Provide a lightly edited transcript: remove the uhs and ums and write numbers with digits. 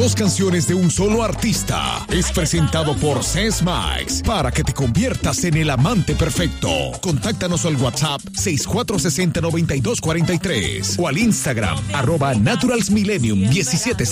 2 canciones de un solo artista. Es presentado por Sesmax para que te conviertas en el amante perfecto. Contáctanos al WhatsApp 6460-9243 o al Instagram @naturalsmillennium 17